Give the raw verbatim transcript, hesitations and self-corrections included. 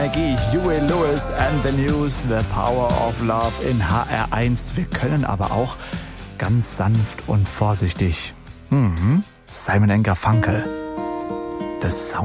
Energie, Huey Lewis and the News, The Power of Love in H R eins. Wir können aber auch ganz sanft und vorsichtig. Mhm. Simon and Garfunkel. The Sound